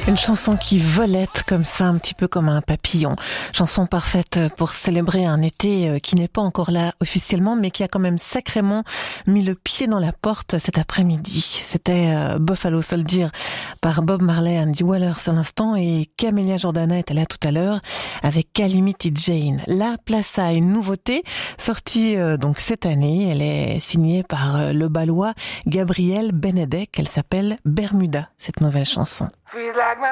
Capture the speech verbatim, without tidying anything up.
Une chanson qui volette comme ça, un petit peu comme un papillon. Chanson parfaite pour célébrer un été qui n'est pas encore là officiellement, mais qui a quand même sacrément mis le pied dans la porte cet après-midi. C'était euh, Buffalo Soldier par Bob Marley, Andy Wallace à l'instant, et Camélia Jordana était là tout à l'heure avec Calamity Jane. La place a une nouveauté sortie euh, donc cette année. Elle est signée par euh, le Balois Gabriel Benedek. Elle s'appelle Bermuda, cette nouvelle chanson.